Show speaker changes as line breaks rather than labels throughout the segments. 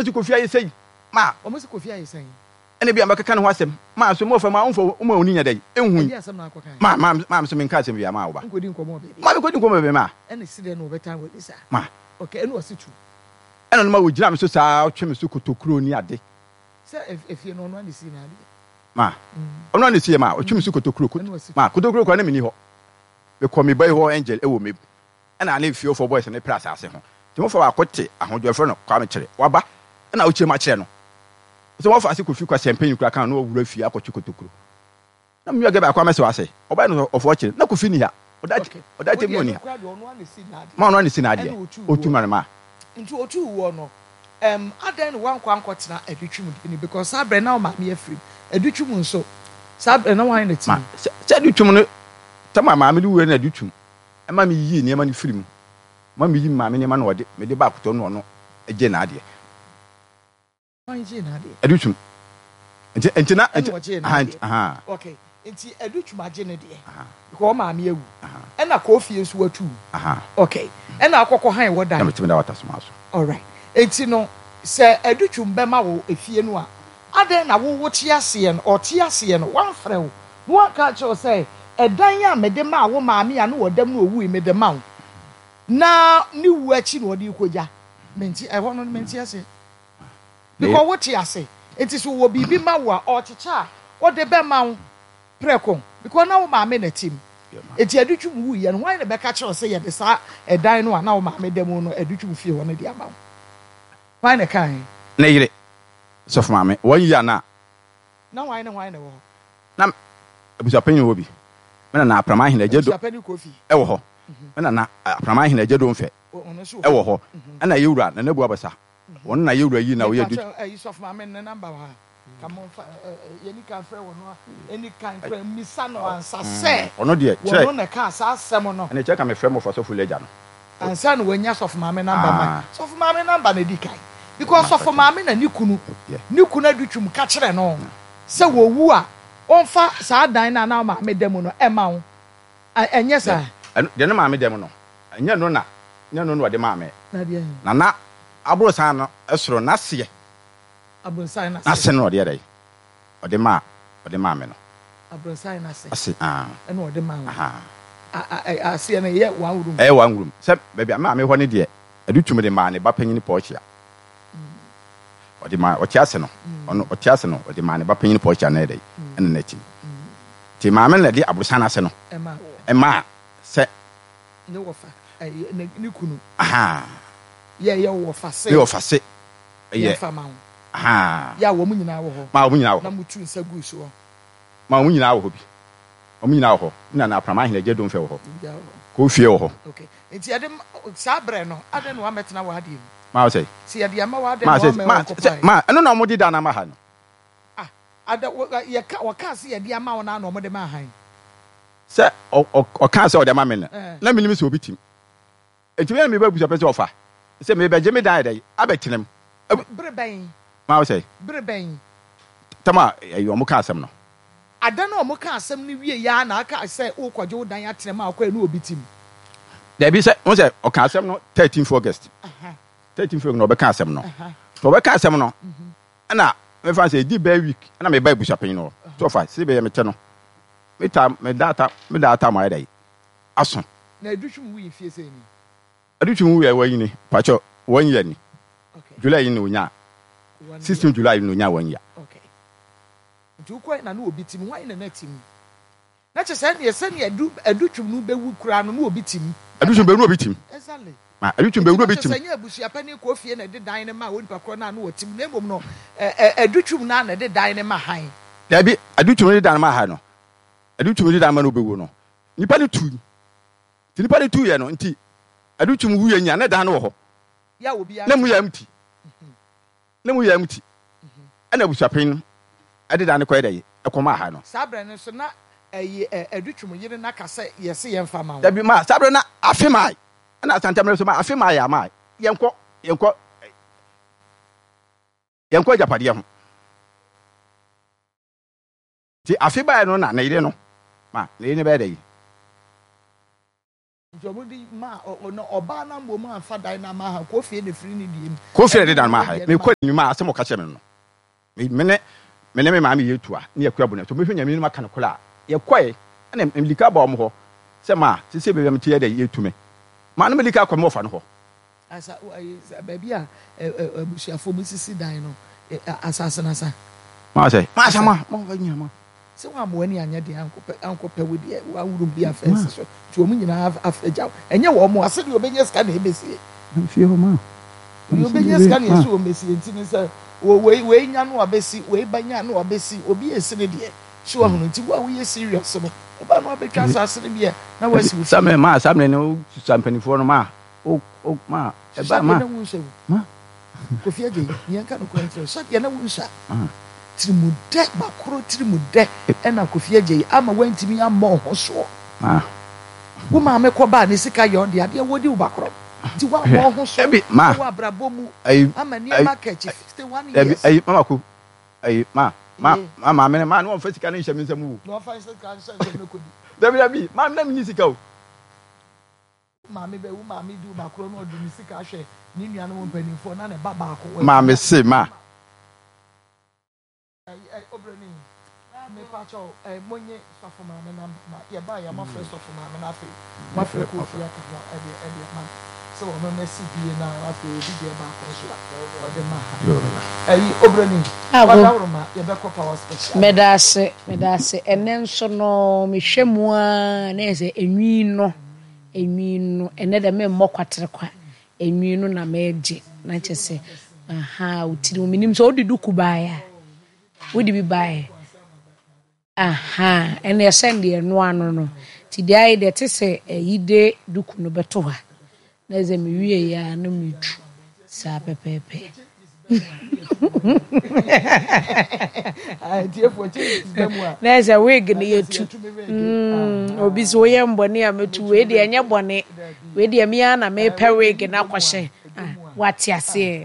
si Kofi ayi sei ma
o mo si Kofi ayi sei
ene bia mbaka kan ho asem ma so mo fa ma onfo o ma oni nya dai enhu ma so men ka asem bia ma wo ba
nkodi nkomo be
ma be kodi nkomo be ma
ene si de no betan wo disa
ma
okay ene o si tu
ene no ma wo gira me so saa otwe me so kotokuro ni ade
se efie no no ani si na ade
ma ono ani si ma otwe me so kotokuro ma kotokuro kwa na me ni ho be ko me bai ho angel e wo me ena na fie for boys ne press ase ho ti mo fa akote ahodwefo no kwa me kire waba ena o ma kire no so wo fa ase Kofi kwa champagne kura kan no wura fie akotwe kotokuro na me yoga ba kwa me se wase oba no ofo kire na Kofi ni ha odache mo ni ha ma ono ani si na ade otu ma
nti otu wo no adan wan kwa nkotena adutwum ni because sabre na o ma me afrim adutwum nso sabre na wan na ti
se adutwum no tama ma me duwe na adutwum e ma me yi ne ma ni frim ma me yi ma me ne ma na ode me de ba akoto no no eje na ade
wan je na ade
adutwum enti na
aha okay enti adutwum age ne de ko ma me awu e na Kofi nso watu
aha
okay e na akokọ han wo dan
na metime da watasoma so
all right enti no se adutwum be ma wo efie no a aden na wo tie ase no o tie ase no wan frɛ wo no aka cho say edan ya mede ma wo maame ya no wodam no owu mede ma wo na ni wu achi no odi koja menti e ho no menti ase because wo tie ase enti so wo bibi ma wo a o chicha wo de be ma wo preko because na wo maame na tim enti adutwum wu ye no wan na be ka cho say ye de sa edan no a na wo maame dem no adutwum fie wo no de ama wo wan na kan
na yire so for maame won ya na
wan na wo
na abusapanyi wo bi mena na aprama hina jedo e wo ho mena na aprama hina jedo mfe e wo ho ana yewura na nabu abasa won na yewura yi na wo yedu
yi so for maame na number ha come on yeni kan frɛ wo no any kan frɛ misa no ansa se
ono de kire
wo no ka sa asɛm no
ene che ka me frɛ mo for so full leja no
ansa no wanya so for maame number ma so for maame number na di kai because so for maame na ni kunu adutwum ka kire no se wo wu a onfa sa dan na na maame dem no e ma wo enye sa
de na maame dem no enye no na nya no de maame
na de
na aburo san no esoro na se
aburo san na
se no de ode maame no
aburo san na se
ase
e no de maame ase na ye one
room se baby maame ho ne de adutwum de maane ba panyin pochia ode ma o tiase no ono o tiase no ode maane ba panyin pochia na de ene na ti ti maame na de aburo san na se no e ma se
ne wo fa ni kunu
ye
wo fa se
ye
fa ma ya wo mu nyina wo ho
ma wo mu nyina wo
na mutu nsa gu so
ma wo mu nyina wo ho bi o mu nyina wo ho na aprama hina je do mfe wo ho ko fie wo ho
okay enti ade sabre no ade no ametena wo ade
ma wo say
si ade ama wo ade no
ma eno na mo di da na ma ha no
ade ye ka wo ka si ade ama wo na no mo de ma han
se o ka se o de ma me na me nim se obi tim enti me ba busa pese ofa se me be je me dan dai abetinem
breban
ma wo say
breban
tama yo mo ka asem no
adana o mo ka asem ni wie ya na aka say o kwaje wo dan atrem akwa na obi tim
da bi se won say o ka asem no 13th August 13th no be ka asem no to be ka asem no na me fa say di ba week na me ba busa pen no to fa se be ye me te no me data ma dai aso
na adutwum wu fie se ni
adutwum wu ya wani ni pacho 1 year ni July ni onya 16 July ni onya 1 year
okay nti ko na no obi tim wan na tim na che se ne adutwum no be wu kura no obi tim
adutwum be no obi tim
exactly
ma adutwum be no obi tim
se nya abusua pani ko fie na de dan ne ma woni pakro na no tim na emom no adutwum na de dan ne ma han
da bi adutwum de dan ma ha no adutwum de dan ma no be wu no nipa ne tu ti nipa ne tu ye no nti adutwum wu ye nya na dan no wo ho
ya obi ya
na mu ya mti ana busapen ade dan ko edai ekoma ha no
sabre ne so na adutwum yire na kase yese ye mfa ma
da bi ma sabre na afi mai ana santamre so ma afi mai ya mai yenko japade ho ti afi bai no na yire no ma na yire be dai
jomudi ma no oba na mbo ma fa dan na ma ha ko fie ne free ni die
ko fie de dan ma ha me ko ni ma asem ka che me no me ma me yetua ne yakua bo ne to me hwenya me no maka ne kola ye kwae na mlika ba om ho se ma se be me tie de yetu me ma no mlika kwa me ofa no ho
asa baby a abusuafo bi sisi dan no asase na sa
ma vanya ma
se wa mo ani anya de ankope we de wa wuru bi afense so ti o mu nyina afaja enye wo mo ase de obenya ska na ebesie
fie ho ma
obenya ska na yesu o mesie ntini se we nya no obesi we banya no obesi obi esi ne de so wa hunu ti wa we serious no ba no abetwa asase ne bi na wasi wu
same no sampanifo no ma ma e ba ma
ko fie je yen ka no kontrol so ya na wunsa trimude bakoro trimude ena ko fie je ama wantimi amma ho so wo ma me ko ba ne sika yo de ade wodi wo bakoro ti wa mo ho so wo abrabomu ama ni market 51 years
mama ko ma me ma no fa sika ne hye me nsam wo
no fa sika hye me ko di
dabi ma na me ni sika o
ma me be wo ma me du bakoro no do ni sika hye ni nua no mpanimfo na ne baba ko
ma me se ma
obroni me pacho monye sofo ma me na ye ba ya ma fresh sofo ma me na fe ma fe ko fi akwa e ma so no na CPA na afi obi de ba ko so o de ma obroni wa ma ye be ko power special
medase enen so no me hwemu a na ese enwi no ene de me mmokwatre kwa enwi no na meje na chese utiri minim so odi duku baaya wodi bi bae ene yesende eno ano no ti dai de tese yide duku no beto ha na ze mi wie ya no mitu sa pepepe na ze wig ne yetu obi so ye mbone ametu we de enye bone we de mi ana me pe wig na kwahye wati ase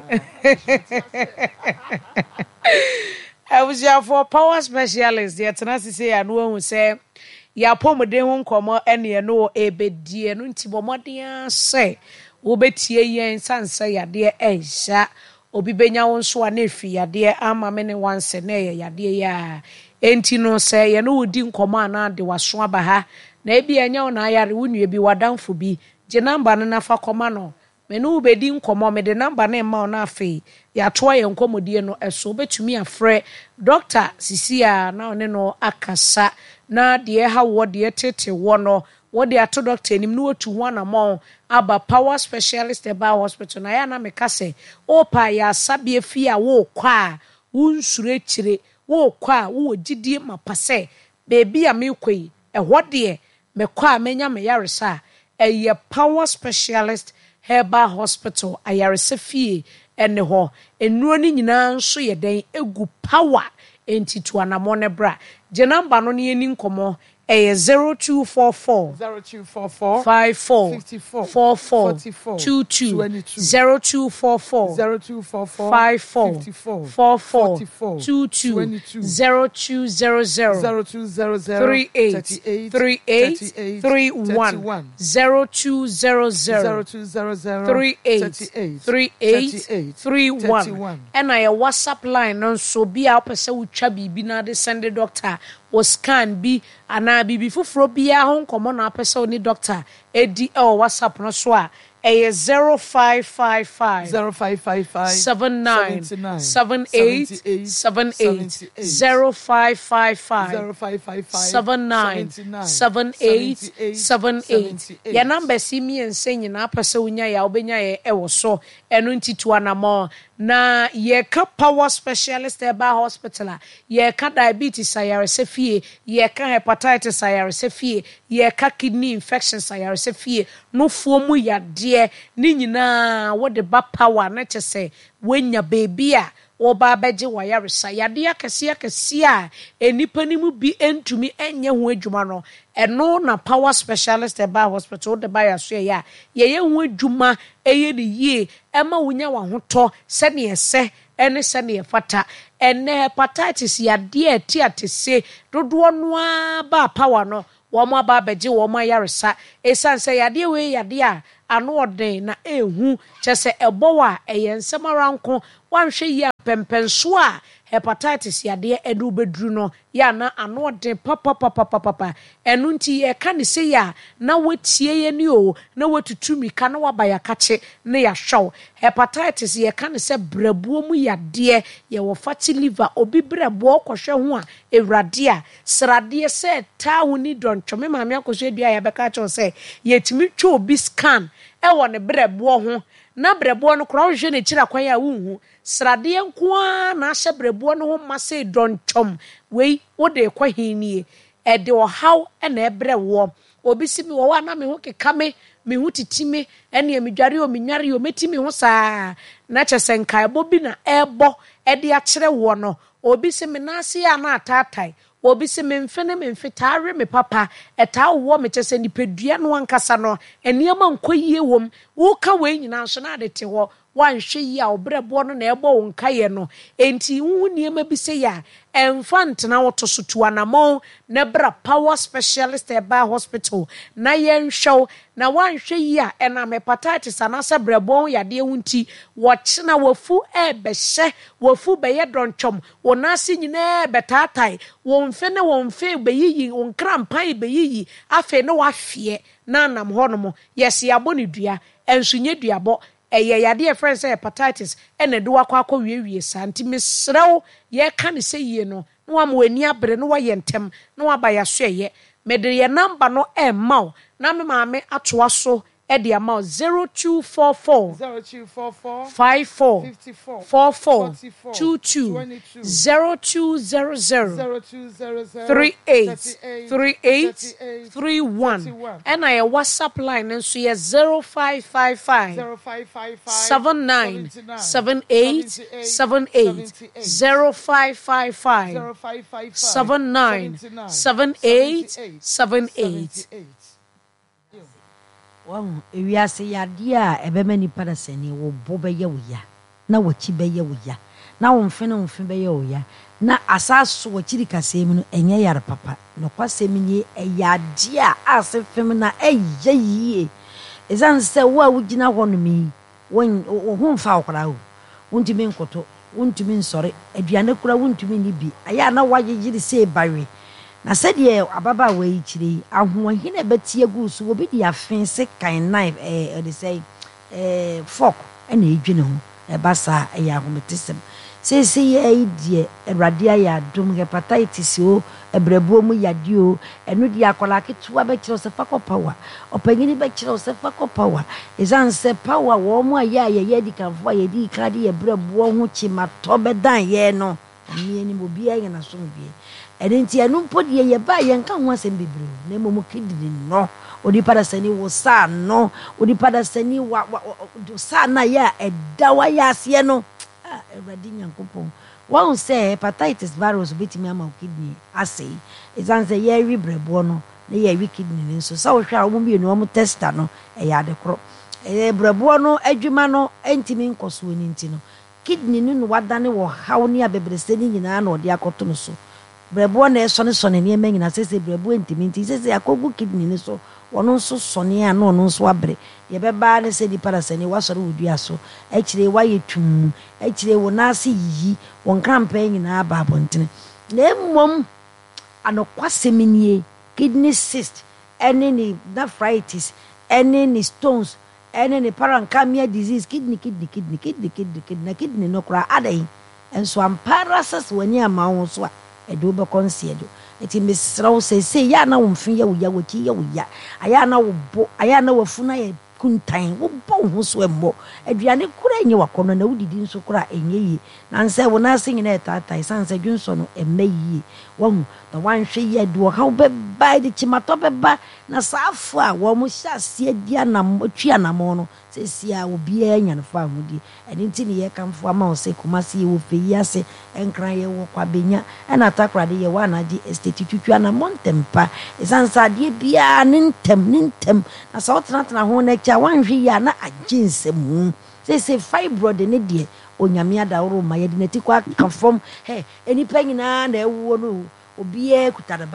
I was your for power specialist. Yet, and as I say, I know who say, ya pomade won't come any no a bed dear, no tibomodian say, Obetia yen san say, ya dear Aisha, Obibenya won so an if ya dear ama many once a nay, ya dear ya. Ain't no say, ya no didn't command, they was swabaha, maybe a yawn I are wouldn't you be what down for be, Jenamba and Nafa commano. Menu bedi nkomo me de number na ma ona afi ya toa ye nkomodie no eso betumi afre doctor sisia na one no akasa na de ha wo de tete wo no wo de ato doctor enim no otu ho na mo aba power specialist eba hospital na ya na me kase opa ya sabie fi a wo kwa unsure chire wo kwa wo gidie mapase bebi a me kwei ehwo de me kwa menya me yaresa eye power specialist Herbal Hospital ayarese fie ene ho enuro ni nyina nso ye den egu power enti to anamone bra je number no ne ni nkomo 0244
0244
54 44 22 0244 54 44 22 0200 38 31 0200 38 31 and I WhatsApp line no so be a pese utwa bibi na de send the doctor o scan bi ana bibi foforo bia ho nkomo na pese oni doctor edi WhatsApp no so a 0555 79 78 78 0555 79 78 78 ya number si mi ensenyi na pese unya ya obenya ye ewo so eno ntitu anamo na ye ka power specialist eba hospital ye ka diabetes ayarese fie ye ka hepatitis ayarese fie ye ka kidney infections ayarese fie no fuomu ya de ni nyina wo de ba power na chese wenya baby a wo ba beje wa yaresa yade akese a enipa ni mu bi entumi enye ho adwuma no eno na power specialist eba hospital de ba ya so ya ye ho adwuma eye de yie ema wonya wa hoto se ne ese ene se ne fata ene hepatitis yade ati atese dodo no ba power no wo mo aba beje wo mo yaresa esan se yade we yade a ano ɔden na ehu kyese ebo wa eyensem aranko wanhwe yi pempenso a hepatitis yade edu bedru no ya na ano ɔden papa enu nti ye ka ne se ya na wetie ye ni o na wetutumi ka na waba ya kache na ya hwaw hepatitis ye ka ne se brebuo mu yade ye wo fatty liver obi brebuo kɔhwe ho a ewrade a srade se ta huni dontwome maame akoso adua ya beka cho se yetimi twa obi scan ewo ne brebuo ho na brebuo no kora hwe ne kira kwan ya wunhu srade nkoa na ahye brebuo no ho mase dontwom wei wode kwa hinie ede ohaw na ebrewo obi simi wo wa na me ho keka me ho titime ene amedware o menware o metimi ho saa na kyese nkae bobi na ebo ede a kire wo no obi simi na ase ya na atatai obi simi mfitare me papa eta wo me kyese nipadua no ankasa no eniema nkoyie wom wo ka we nyina so na ade te ho wanhwe yi a obrebo no na ebo wo nkaye no enti hu niema bi se ya enfant na woto so tuanamo na bra power specialist eba hospital na yenhwew na wanhwe yi a ena hepatitis anase brebo yade hunti woche na wafu ebehye wafu beye dontwom wonase nyina betatai wonfe ne wonfe beyiyi wonkrampan beyiyi afe ne wafie na anam honomo yesi aboni dua ensunye duabo eye yade friends hepatitis ene de wakwa wie santi mesrew ye ka ne se yie no na wa mo ani abre no wa yentem na wa ba ya so eye medere ye number no emma na me maame atoa so e de ama 0244 54 44 22 0200 38 31 and I WhatsApp line and so 0555 79 78 78 0555 79 78 78.
Wan ewiase yade a ebema ni parasani wo bo beye wo ya na wachi beye wo ya na wonfe na wonfe beye wo ya na asaso wachiri kasem no enye yar papa no kwasem ni eyade a asefem na eye yie ezanse wo a wugina ho no mi won ho mfa okra wo wontumi nkoto wontumi nsore aduane kura wontumi ni bi aya na wayegiri se bawe na said ababa we chiri ahohine betie gusu obi di afense kan knife they say fork na edwene ho e basa e ya hometesem say die eradia ya dum hepatitis o ebrebuo mu yade o enu di akola ketua be kire se fakọ power opanyini be kire se fakọ power ezanse power wo mu aya ye di kanfo ye di kade ye brebuo ho chima to be dan ye no mi eni mo bia ye na so bia edenti anu mpodi ye ba ye nka ho asem bebre na momo kidini no odi parasani wo sa no odi parasani wa sa na ya edawa ya ase no ewradi nyankopon won say hepatitis virus bitimi ama kidney ase izanse ye wi brebo no na ye wi kidney nso sa wo hwa wo bi no mo tester no e ya de kro brebo no adwuma no entimi nkoso ni nti no kidney no wadane wo haw ne abebreseni nyina na odi akoto no so brebo na eso ne so ne ne manyina sese brebo entimi nti sese akogu kidney ne so wono nso sone a no nso abre ye beba ne se di parasani wasore wodua so akire waye tum akire wo na ase yi won krampa nyina aba abontene na mmom anokwaseminie kidney cyst any nephritis any stones any parenchyma disease kidney no kra adai enso amparasas wani amawo so a edo be konsiedo eti mesraw se ya na womfi ya wo ya waki ya wo ya aya na wo bo aya na wafuna ya kuntan wo bo ho so embo aduane kura enye wakono na wudidi nso kura enye yi na nse wo na asenye na etatai sanse dwunso no emayi wo na wanhwe ya do ha be ba de chimato be ba na saafo a wo mo hyase dia na twia na mo no sesia obi anya no fa hodi eni nti ne ye kamfo ama wo se kumasi wo feyi ase enkran ye wo kwa benya na takrade ye wa na di estate twitwa na montempa esansa de bia nintem na sa otena ho na kya wanhwe ya na aginsem se fibroid ne de onyame adawro ma ye de nati kwa kafom eni pa nyina na ewo no obi e kutareba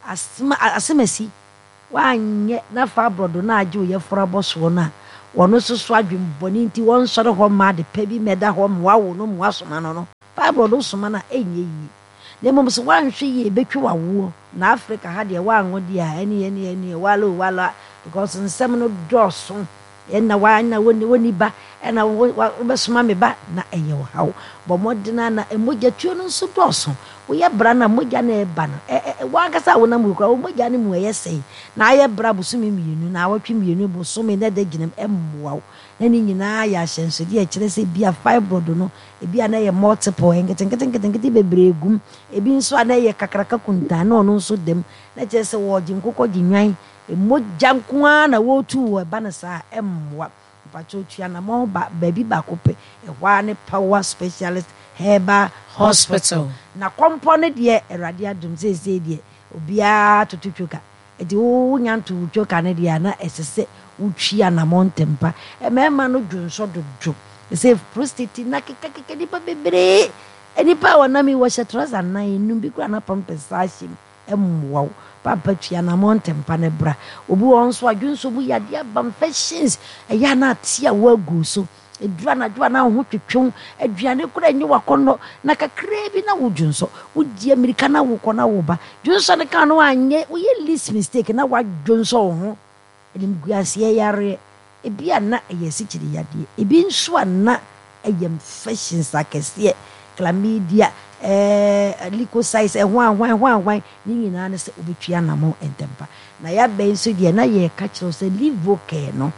asemasi wanyɛ na fa brodo na agye oyɛ fora bɔsoɔ no a wɔno soso adwembɔne nti wɔnsɔre hɔ ma de pa bi mɛda hɔ ma wawo no ma wasoma no fa brodo soma na ɛnyɛ yie na mmom sɛ woanhwɛ yie bɛtwi wawoɔ na Africa ha deɛ woanwo deɛ a ɛne wala because nsɛm no dɔɔso ɛna woni ba ɛna wobɛsoma me ba na ɛyɛ wo haw bɔ mmɔdena na mogya tuo no nso dɔɔso woyɛ bra na mogya na ɛba no woankasa wo nam wokura wo mogya no mu ɛyɛ sɛi na ayɛ bra bosome mmienu na awɔtwe mmienu bosome na da gyinam ɛmmoa wo na ne nyinaa yɛ ahyɛnsodeɛ ɛkyerɛ sɛ bia fibroid no ebi a na ɛyɛ multiple nketenkete bebree gum ebi nso a na ɛyɛ kakraka kuntaa na ɔno nso dam na kyerɛ sɛ wɔgye nkokɔ gye nwan mogya nko ara na wɔtu wɔ ɛba no saa ɛmmoa mpakyɛ otua na ma baabi baako pɛ ɛhɔ a ne power specialist herbal hospital na kɔmpɔ no deɛ Awurade adom seesei deɛ obiara toto twoka ɛti wonya nto twoka no deɛ na ɛsɛ sɛ wotwia na mɔntempa mmarima no dwonso dodo sɛ prostate na kekakeka nipa bebree nipa a wɔnam yi wɔhyɛ trouser nan enum bi kura na pampers ahyɛ mmoa wo papa twia na mɔntempa ne bra obi wɔn nso adwonso mu yade aba infections ɛyɛ na ate a wɔagu so edura na ho twetwe aduane kura nyi wakɔnɔ na kakra bi na wodwonso wodi America na wokɔ na wo ba dwonso ne ka no anye woyɛ least mistake na wadwonso wo ho enim guase yare ebi ana ɛyɛ sikyiri yade ebi nso ana ɛyɛ infections akɛseɛ chlamydia leukocytes ɛhwan ni nyinaa ne sɛ obetwia na mo entempa na ya bɛn so deɛ na yɛ ka kyerɛ sɛ livocare no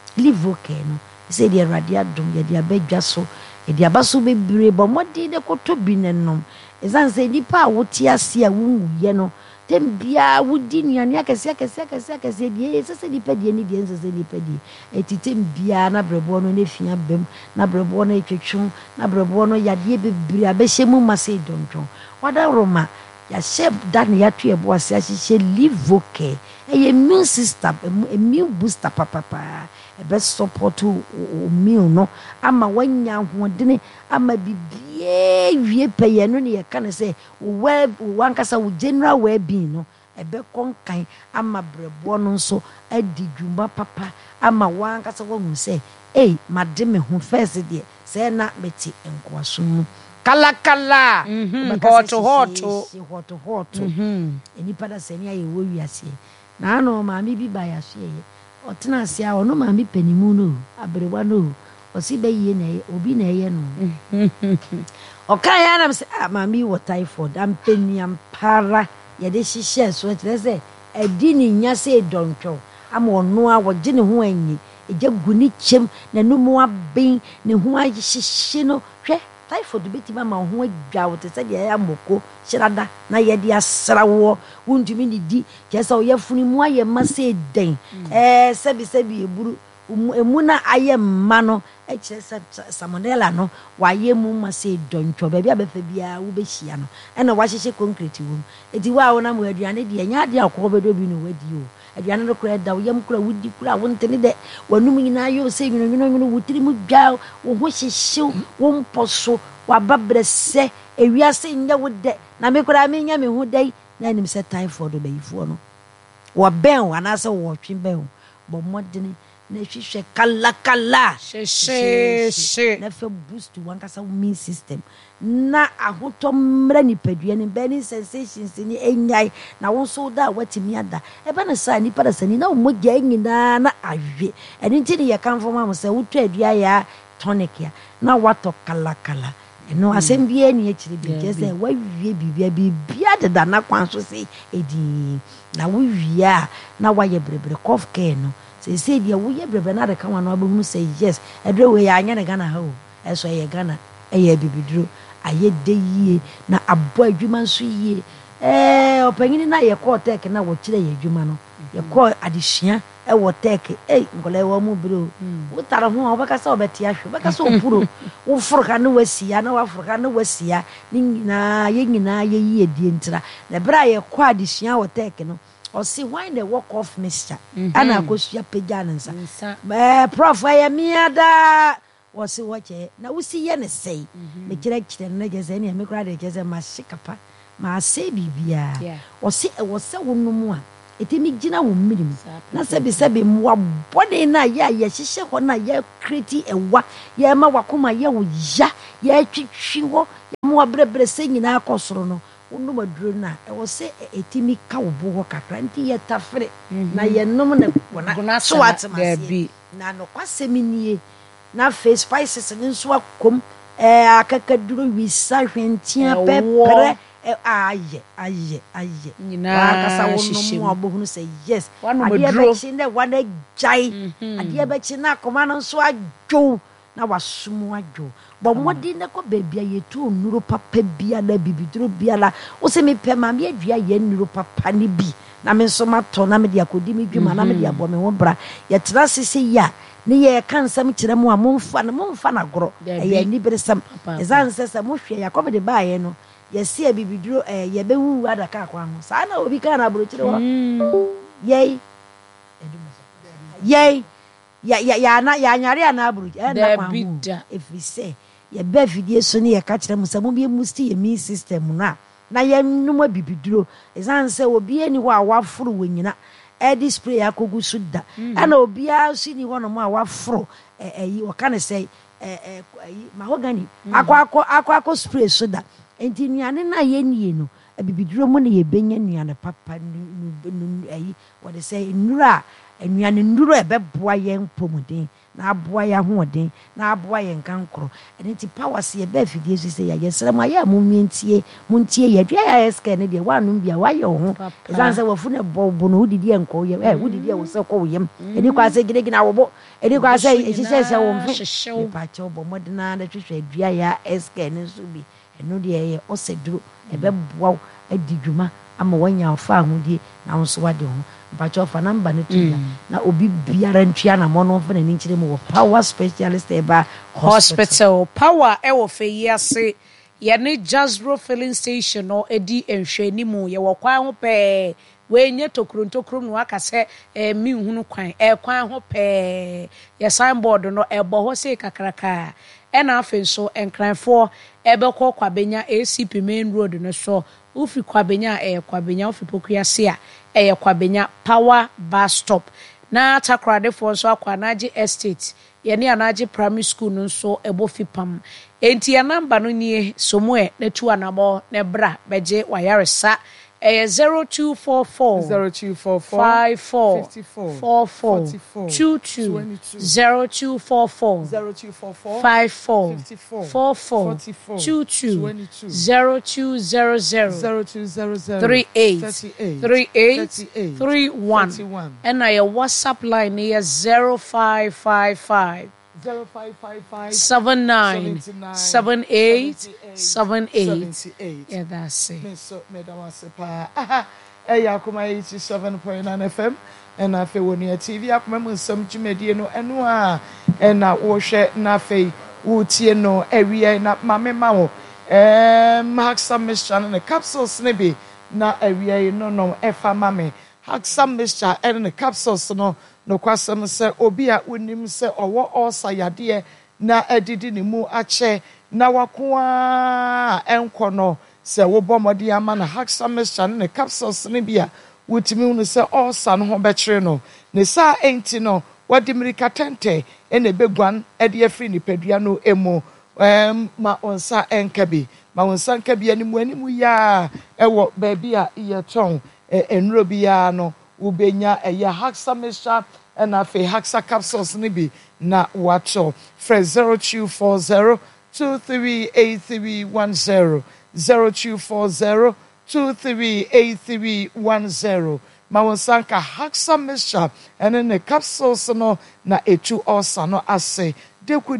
sɛ deɛ Awurade adom yɛ de abɛdwa so yɛ de aba so bebree bɔ mmɔden de kɔtɔ bi nenom ɛsan sɛ nipa a wote ase a wunwuyɛ no tem bia wodi nuane akɛseɛ deɛ ɛsɛ sɛ nipa deɛ ne deɛ ɛnsɛ sɛ nipa deɛ ɛti tem bia na brɛboɔ no ne fia bam na brɛboɔ no ɛtwetwe na brɛboɔ no yadeɛ bebree abɛhyɛ mu ma sɛ dɔntwɔn wada roma yɛahyɛ da ne yɛato ɛbo ase ahyehyɛ livocare ɛyɛ immune system immune booster papapaa ɛbɛ support meal no ama wanya ahoɔdene ama bibie wie pɛyɛ no ne yɛka ne sɛ wankasa wo general well-being no ɛbɛ kɔnkan ama brɛboɔ no nso adi dwuma papa ama wankasa wahu sɛ made me ho first deɛ sɛ na mete nkoaso mu kalakala hot enipa da sɛ ne ayɛ wɔ wiase na ano maame bi ba yɛaso yɛ ɔtena ase a ɔno maame panimu no aberewa no ɔsi bɛyie na obi na ɛyɛ no ɔka yɛ anam sɛ maame wɔ typhoid ampaniam para yɛde hyehyɛ so kyerɛ sɛ ɛdi ne nya sɛ dɔntwɔ ama ɔno a wɔgye ne ho anyi ɛgya gu ne kyɛm n'anum aben ne ho ahyehye no hwɛ typhoid bɛtumi ama wo ho adwa wo te sɛ deɛ ɛyɛ amoko hyerada na yɛde asra woɔ wontumi ne di kyerɛ sɛ woyɛ funu mu ayɛ ma sɛ dɛn sɛbi ɛburu emu na ayɛ mma no ɛkyerɛ sɛ salmonella no wayɛ mu ma sɛ dɔntwɔ baabi a bɛfa biara wobɛhyia no ɛna wahyehyɛ concrete wɔ mu ɛti wo a wonam aduane deɛ ɛnyɛ adeɛ a wokɔ bɛdɔ bi no wadi o aduane no kora da wo yam kora wodi kora wontene dɛ wanum nyinaa yɛ sɛ nwinonwono wo tiri mu dwa wo ho hyehyew wo mpɔ so waba brɛsɛ ewiase nyɛ wo dɛ na me kora menya me ho dɛ na anim sɛ typhoid bɛyifoɔ no wɔbɛn wo anaasɛ wɔtwe bɛn wo bɔ mmɔdene na hwehwɛ kalakala hyehyɛ na fɛ boost wankasa immune system na ahotɔ mmra nipadua ne burning sensations ni enyai na wo so da watimi ada eba na sa nipa da sani na mogya nyinaa na ahwe ɛne nti ne yɛkamfo ma mo sɛ wotɔ adua ya tonic ya na watɔ kalakala ɛno asɛm bia ne akyire bi kyerɛ sɛ wawie bibia deda na kwan so sɛ ɛdi na wowie a na wayɛ berebre cough care no sɛ deɛ woyɛ berebre na de ka wano abɛhunu sɛ yes ɛdre we yɛ anyɛ ne Ghana ha o ɛso ɛyɛ Ghana ɛyɛ bibiduro ayɛ de yie na abɔ adwuma nso yie ɔpanyini na yɛkɔɔ tech na wɔkyerɛ yɛ adwuma no yɛkɔɔ adesua ɛwɔ tech nkɔlɛ wɔ mu bro wotare ho a wobɛka sɛ wobɛte ahwɛ wobɛka sɛ opuro woforoka ne wasia na waforoka ne wasia ne nyinaa yɛyie die ntira na berɛ a yɛkɔɔ adesua wɔ tech no ɔsi why the work of mixture ana akosua pagya ne nsa prof ɛyɛ miada wɔsi wɔkyɛ na wosi yɛ ne sɛi me kyerɛ no gye sɛ ne me kora de gye sɛ ma hye kapa ma say bibia
Yeah.
o se wonom a etimi gina wo mmirim na sɛbi mmoa bɔne na ya hyehyɛ hɔ na ya kreti ɛwa ya ma wakoma ya wo ya twitwi hɔ mmoa brebre sɛ nyinaa kɔsoro no wonom aduro na ɛwɔ sɛ etimi ka wo bo hɔ kakra nti yɛ tafere na yɛ nom na bona so atemasie na no kwasɛm nie na face spices ne nso akom akakaduro wisa hwentia pɛprɛ ayɛ
nyinaa
wonom abohunu sɛ yes adeɛ bɛkyi ne wana gyae adeɛ bɛkyi na akoma no nso adwo na wasom adwo bɔ mmɔden ne kɔ baabi a yɛtu nnuro papa bia na bibiduro bia la wo sɛ mepɛ ma meadua yɛ nnuro papa ne bi na me nso matɔ na mede akɔdi me dwuma na mede abɔ me ho bra yɛtena sese yi a ne yɛka nsɛm kyerɛ mu a momfa na agorɔ ɛyɛ aniberesɛm ɛsiane sɛ mohwɛ yɛakɔmede baeɛ no yɛsi abibiduro yɛbɛwuwu adaka akwa ho saa na obi ka na aburokyire hɔ yɛi yɛanyare ana aburokyire ɛna kwa ho ɛfiri sɛ yɛbɛ fidie so ne yɛka kyerɛ mu sɛ mobiɛmu sti yɛ immune system no a na yɛnom abibiduro ɛsiane sɛ obiaa ni hɔ a waforo wɔ nyina ɛde spray akɔgu so da ɛna obiaa so ni hɔ nom a waforo wɔka ne sɛ mahogany akɔ spray so da enti nnuane na yɛnie no abibiduro mu ne yɛbɛnya nnuane papa wɔde sɛ nnuane nnuro ɛbɛboa yɛn mpɔmuden na aboa yɛn ahoɔden na aboa yɛn nkankoro ɛno nti powers yɛbɛ afidie so sɛ yɛsrɛ mu ayɛ a montie yɛdua yɛ ɛskɛ ne deɛ woanom bia woayɛ wo ho ɛsiane sɛ wafu no bɔbo no wodidi ɛnkɔ wo yam wodidi ɛ wo sɛ kɔ wo yam ɛni kɔ sɛ gyinagyina wo bo ɛni kɔ sɛ ɛhyehyɛ wo mfe mepakyɛ wobɔ mmɔdena na twehwɛ adua yɛ ɛskɛ ne nso bi ɛno deɛ ɛyɛ ɔsɛ duro ɛbɛboa wo adi dwuma ama wanya ɔfa ahodie na wo nso wade ho mpakyɛ ɔfa namba no to na obi biara ntua na mɔ no mfa n'ani nkyerɛ mu wɔ power specialist ɛba
hospital power ɛwɔ fɛ yi ase yɛne Jasbro filling station no ɛdi nhwɛnimu yɛwɔ kwan ho pɛɛ wɔnyɛ tokuro no aka sɛ menhunu kwan kwan ho pɛɛ yɛ signboard no ɛbɔ hɔ sɛ kakraka ɛna afei nso nkranfoɔ ɛbɛkɔ Kwabenya ACP main road no so ufi Kwabenya Kwabenya ufi Pokuase a Kwabenya power bus stop na takradefo nso akwa Anaje estate yɛne Anaje primary school no nso ɛbɔ fipam enti ya namba no nie somwe na tu anabo na bra beje wayaresa 0244 54 22 0244 54 22 0200 38 31 and your WhatsApp line is 0555 79 78 78. Yeah, that's it.
So, Madam Asepa. Yakuma 87.9 FM. And I feel when your TV up, Mamma, some Jimediano, and wa, and I wash it, Nafe, Wotiano, area, not Mamma Mao. Mark some mission and a capsule snibby, na area, no, Efa Mammy. Hack some mission and a capsule, no kwasam se obi a wonim se owo osayade na adidi ne mu ache na wakoa enko no se wo bomode ama na haxamishan ne capsules ne bia wotimi unu se osa no ho bekere no ne sa enti no wadi mirika tente ene beguan ede afri ni padua no emu ma onsa enkabi animu ya ewo baabi a yeton enro bia no ubenya eya haxamisha and afe haxa capsules nibi na wacho fresh 0240 238310 0240 238310 Mawansanka haxamisha and then the capsules no na etu osa no ase deku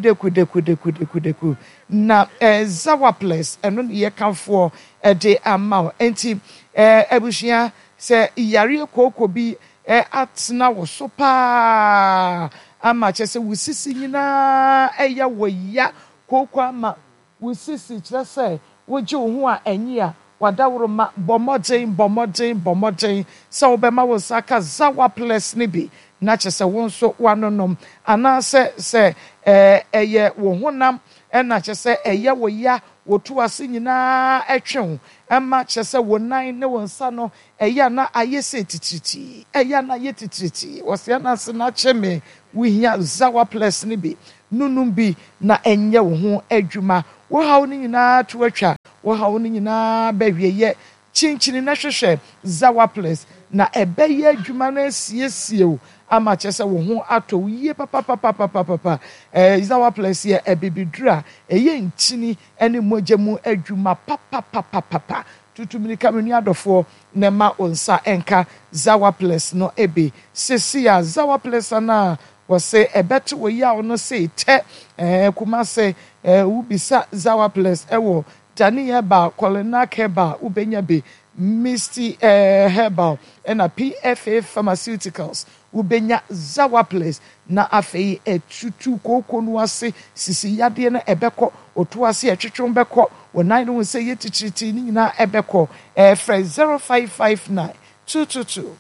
na zawa place and no ye kan for de amount enti ebushia se yare kokko bi atna wo so pa ama che se wusisi nyina eya wo ya kokko ama wusisi kire se woje wo ho a enyi a wadawro ma bomodin se obema wo saka zawa place ni bi na che se won so wanonom ana se eye wo honam na che se eye wo ya wotu ase nyinaa etwe ama kyese wonan ne wonsa no eya na ayese tititi eya na ye tititi wose na se na cheme wihia Zawa Plus ne bi nunum bi na enye wo ho adwuma wo hawo ne nyinaa to atwa wo hawo ne nyinaa bahwieye chinchini na hwehwe Zawa Plus na ebeye adwuma na siesie o ama kyese wo ho ato yie papa Zawa Plus ye ebibidura eye nchini ene mogyamu adwuma papa tutumini kamenu adofo ne ma onsa enka Zawa Plus no ebe sesia Zawa Plus na wose ebeto wo ya ono se te kuma se ubisa Zawa Plus ewo Dani Herbal, Colina Herbal, Ubenya Be, Misty Herbal, and a PFA Pharmaceuticals, Ubenya Zawa Place, na afei tutu koko nuase, sisi yadiena ebeko, otuasi chichon beko, when don't say yet na ebeko, fre 0559 222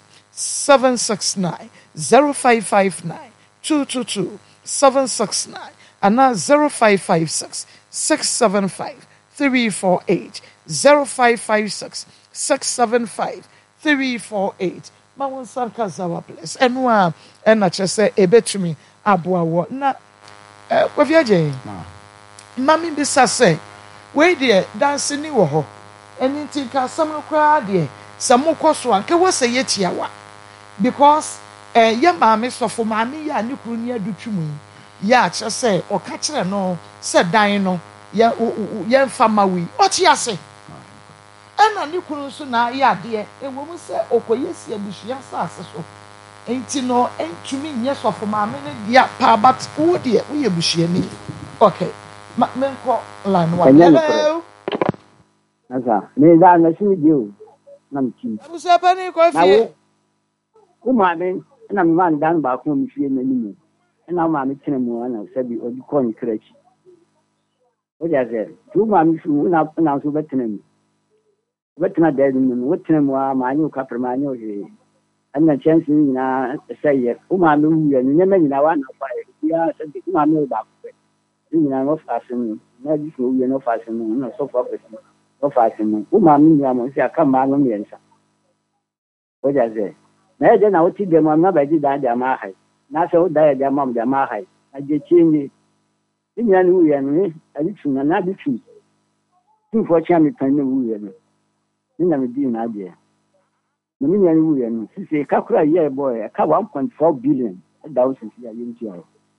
769 0559 222 769 and now 0556 675 348 0556 675 348 ma won sarka Zawa Plus enwa na chese ebetumi aboawo na kofiaje mami bisa se we de dance ni wo ho eni ti ka sam kra de samukoso anke wo se yetiawa because ye mami sofo mami ya ni kru ni adutwumu ya chese o ka kire no se dan no ye famawi oti ase ena ni kunu so na ya de ewo mu se okoyesi abushia sase so enti no entumi nye sofo maame ne dia pa but wo de wo ye bushia ni okay menko line one hello
asa me da na si dio na mti
wo se pa ni ko fie
wo maame na me man dan ba ko mi fie na ni na maame kene mu ana sabi odi ko ni krachi o ja ze tu maame fu na so betena mi betena da ni no wetena mu a maanye ka prema anye o he anna chance ni na say o maame wu ya ni nyama ni na wa na fa ya sabi o maame ba ko ni na no fa asen na di so wu no fa asen no so fa pesi no fa asen o maame ni amo si aka ma no miensa o ja ze na je na o ti de mo na ba di da da ma hai na so da ya da mam da ma hai a je chingi ni nya ni wu ya ni ali tuna na bi tu tu fo cha mi pan ni wu ya ni na me di na de na mi nya ni wu ya ni si ka kura ye boy ka 1.4 billion da o si ya yin ti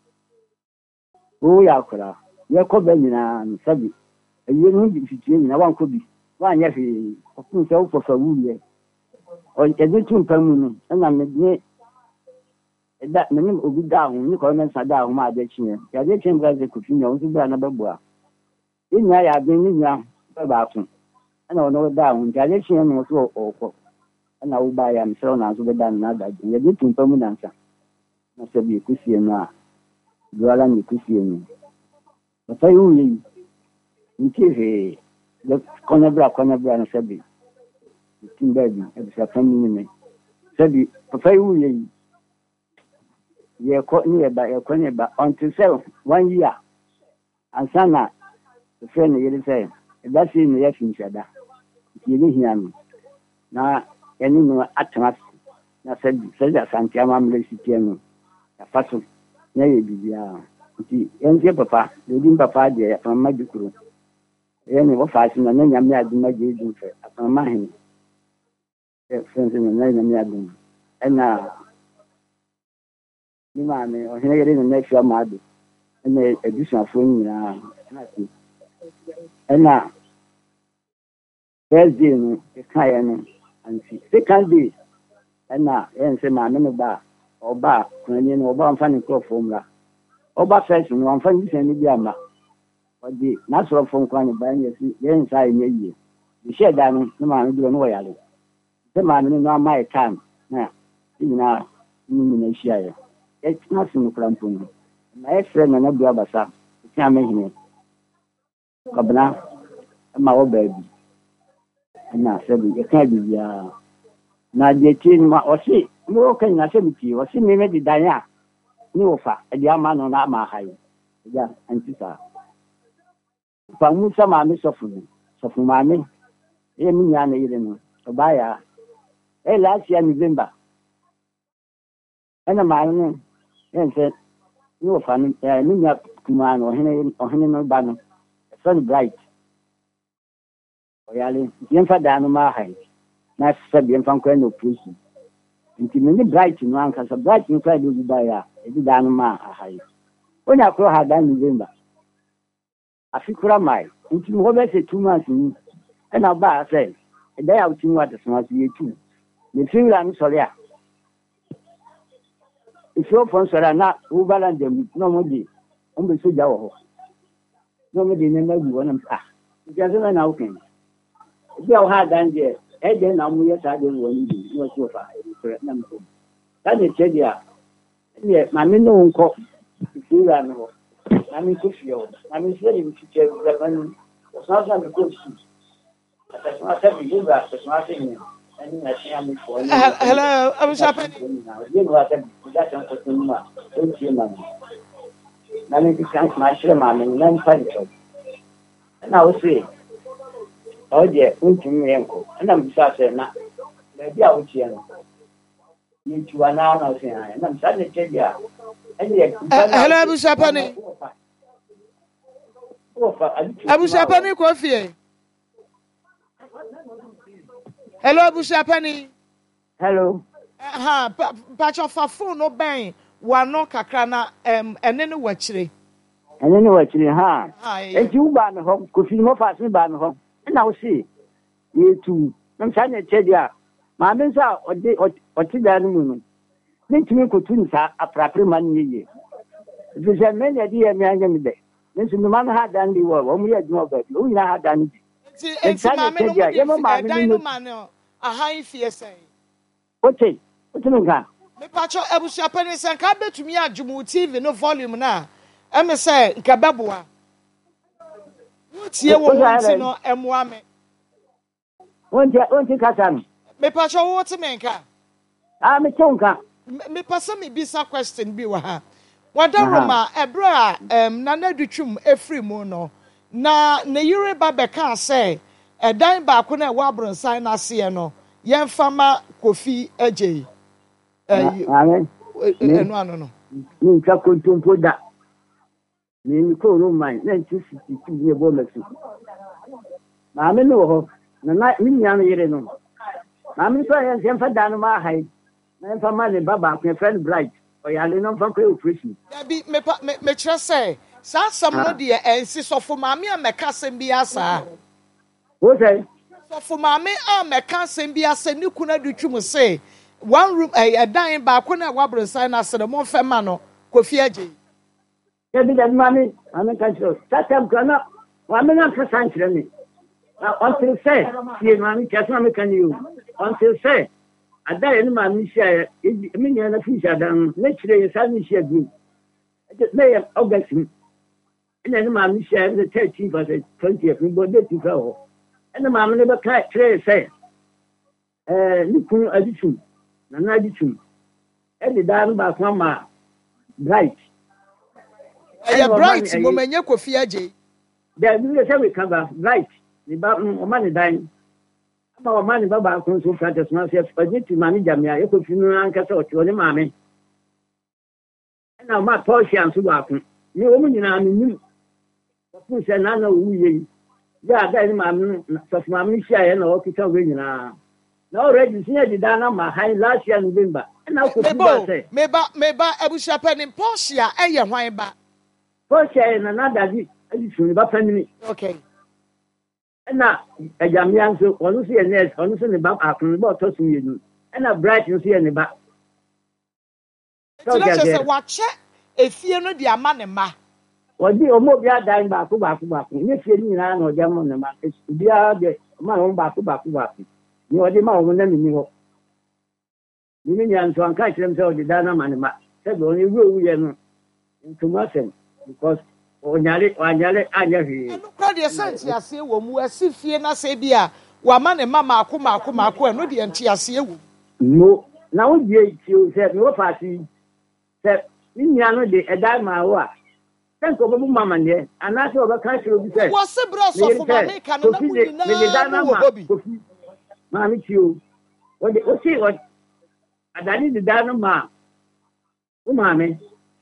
o ya kura ye ko be ni na sabi ye ni bi fitie ni na wan ko bi wan ya fi o kun se o fo fa wu ye o e ni tu pan mu ni na me ni da me ni obi da hu ni ko men sa da hu ma de chin ya de chin bra de ku fi nyo so bra na babua nya ya de ni nya ba ku ana no da hu ya de chin no so o ko ana u ba ya mi so na so be da na da ya de tu pan mu na nsa na se bi ku sie na duala ni ku sie ni ba sai u yi ni ti he de kona bra na se bi tin ba bi e sa pan ni me se bi pa sai u yi ye ko ni ba until 1 year and sana the friend ye say that is ni ye fin shada ye ni hiam na eni no atmas na said asanti amamle sitienu ya faso na ye bibia nti enje papa le din papa de afama dikuru ye ni wo faso na nyame aduma je du fe afama hin e friend ni na nyame aduma ena ni maame o hene yere na afia maado ena edusuafo nyina ena first day no e kae no anti second day ena ense maame no ba oba kunani no oba amfa ne krofo mra oba first no amfa ni sen ni biama odi na so fo nkwa ne ba nyesi yen sai nye yie di sheda no ni maame bi no yale se maame no amai time na nyina ni na shia ya it's not in Crampon. My friend and Abu Abasa, Kamehine, Cabana, my old baby. And I said, you can't be now the teen or see, no can I say with you, or see me maybe Diana, no fa, a young man on that my high. Yeah, and sister. Pamu sa maame sɔfo maame e mi nya na yire no ɔbaaya last year November ɛna maame no ɛnsɛ ni wɔfa no mi nya kuma no ɔhene no ba no son bright ɔyale yɛmfa daa no ma ha na sɛ yɛmfa nkɔ na operation nti me ni bright no ankasa bright no kra de obi ba ya ebi daa no ma ha onya kro ha daa November afikura mai nti mo be se 2 months ni e na ba say e da ya uti wa de so aso ye tu ne fiira no sori a ifo fon sori na u balance dem no mo di on be so ja wo ho no mo di ne na gu wona ja so na o ken bi o ha dan je e de na mo ye sa de wo ni di no so fa na mo ta de che dia ne ma me no nko fiira no Nami kufio, nami siri mfiche ulevani, usanza mikusi. Atasema sabi yuga, atasema sabi nani nashia mifo.
Hello, Abu Shapani.
Yego asabi kudata mkotunuma, unchi mami. Nami kisansi maashire mami, nani pancho. Na usi, oje, unchi mwenko. Na msase na, nebia uchi yano. Yichua na usi haya. Na msane chebia.
Hello, Abu Shapani. Abu Shapani Kofi. Hello, Abu Shapani.
Hello.
Pacho fa phone no ben wano kakra na ene ne wachire.
Ene ne wachire ha. Enti uba no ho Kofi mo fa se ba no ho. Na wo se yetu. Na msa ne chedia. Ma me nsa oti da no mu no. Nintimi kotu nsa aprapre man yeye. Dije men ya di emi anya mi de. Nti no man ha dan di wo mu ya dwuma ba bi. O nyina ha dan di.
Enti ma me no dan no man no. Aha ifie sen.
Ote no ga.
Me pacho Abu Shapani sen ka betumi adwumu TV no volume na. Eme se nka beboa. Wotie wo nti no emoa me.
Wonti kasa no.
Me pacho wo te me nka.
Me chonka.
Me pasa me bisa question bi wa ha. Wadaroma ebra na nadutwum efri mu no na ne yure ba beka say edan ba ko na wa bronsan na se no yemfama Kofi Agye
amen
eno ano no
ni nka kontompo da ni ko ro man na nti sisi ye bo mesu ma me no ho na mi nya no yire no ma me so yemfa da no ma hai na yemfama ne baba ko friend bright oyale no fa ko operation
bi me kire say sa sam no de ensi sofo maame a meka sem bi asa
o say
sofo maame a meka sem bi asa ni kuna dutwum say one room edan ba ko na wabronsan na sere mo fema no Kofi Agye
ya bi da mami ame ka so tatam kana wa me na fasan kire ni until say ye mami ka so me kan you until say ada ye ma mi share mi nya na fi shadan na kire ye sa mi share group na ye August ina ni ma mi share the 13% 20 mi bo de ti fa ho ina ma mi ne ba ka kire say ni kun aditu na aditu e de dan ba kwa ma bright
bright mo menye Kofi Agye
da ni le say we can ba bright ni ba o ma ni dan ama o ma ni ba ko so practice na se spaghetti mani jamia e Kofi no anka se o ti o ni maame na ma Portia nso ba ko ni o mu nyina ni nim ko se na na o yi ya da ni maame so maame shia ye na o kita we nyina na already senior di dana ma high last year November na ko ba say
me ba Abu Shapani Portia eye hwan ba
Portia na dadi adi suni ba panini
okay
na ejamia nso onu se nurse onu se ne ba akun ba to sun yenu na bright nso ye ne ba
so let's say wache efie no di ama ne ma
odi omo bia dan ba ko ni fie ni na na oja mo ne ma bia de ma no ba ko ni odi ma o na mi ho ni nya nso an ka kirem se odi dana ma ne ma se be oni wu ye no ntumasen because onyale anya hwe
no kwa de sense ase wo mu asifie na se bia wa ma ne ma maako no de enti ase wo
no na wo die ti o se no fa si se ni nya no de eda ma wo a Thank you, Mama. And that's what I can't show you.
What's the brass of Mammy can not be
Mammy, you. What see what? And I need the Dana. Mammy.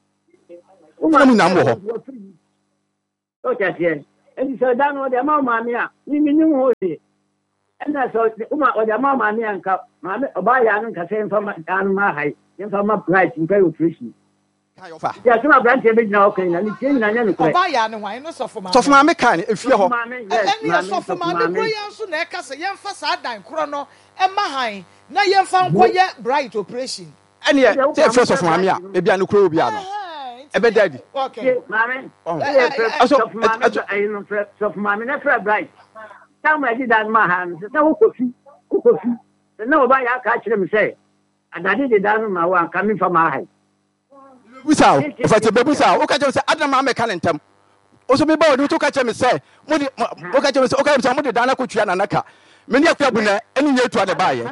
Okay, and he said, down with the Mamma, you knew and that's all the Mamma and cup, Mamma, buy Yan Cassam from my height, and from my price in pay nutrition. Yes, my branch is now, and it's in an
buy Yan and why not suffer my
mammy can if you're
and suffer my boy, so neck young facade and chrono and my now you found quite bright operation.
And yet, first of mammy, maybe I know Crobiano. Ebe daddy.
Okay.
Mammy.
So
mammy, that's right. Some I did that in my hands. No coffee. Nobody I catch them say. And I did it down in my one coming from my head.
We saw if I tell baby, okay, just Adam Mamma Calentum. Also, be bold to catch him say, okay, somebody Dana Kuchian and Naka. Many of them any year to the buyer.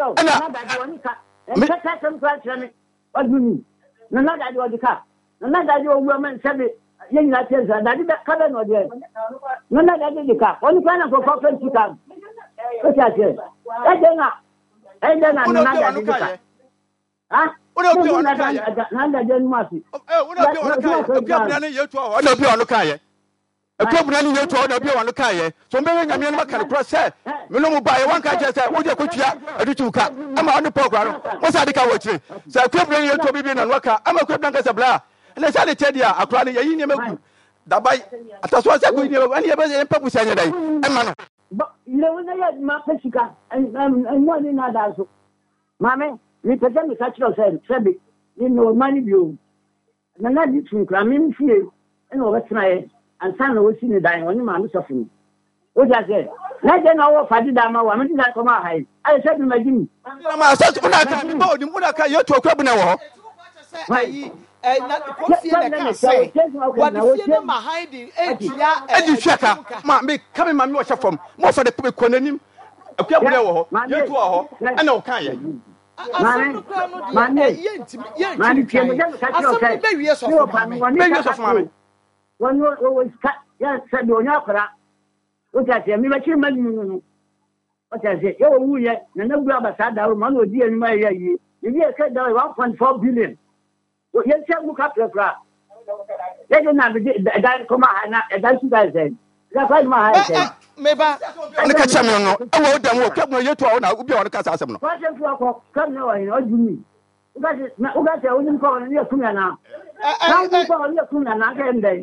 What do you mean? No, not that you are the car. No, not that you are woman, said it. Young Latins, and I did that color no there. No, not that the car. Only kind of for friends to come. What I said. I don't know. Huh? What are you on the a club running your tour, be on the car. So maybe I'm not going to cross her. We know by one car just said, would you put a little car? I'm on the program. What's that? So a club running your tour, be in worker. I'm a club as a blah. And I said, tell you, I cried in your union. That by that's what I could do. Any of us in purpose any day. But you know, my Pessica and one in others. Mammy, we pretend to catch yourself, Sebby. You know, money view. And I did some cramming fear and overtry. And son was in the dining when you suffering. What I said, let them know if I did that. I mean, that come out high. I said to my Jimmy, I said, when I can go, what I can you to a club now.
What my hiding, and you check out, my coming my watch from more for the people calling a club and no kind. One always cut, yes, said the Onakara. What I say, me, what you mean? What I say, oh, yeah, and no grab a sad down, one would be in my year. You said there was 1.4 billion. Well, yes, look up your crap. They don't have a guy come out, and that's what I said. That's why my head. Maybe
I catch him. I won't come you to own. I will be on the Castle.
Come now, I know you. That's the only call in your Kuna now. I'm calling your Kuna now, and then.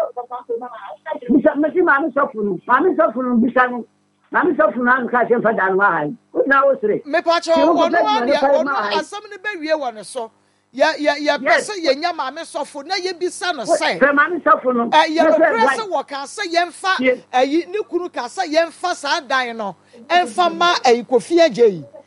Mammy suffering, beside Mammy suffering, I'm catching for Dan Wine. Now, three.
Mepacho, somebody baby one so. Yeah, person, your mammy suffer, now you be son of say.
Mammy suffering,
your person work, I say, young fat, a new Kurukasa, young fast, I dino, and for my a Kofia J.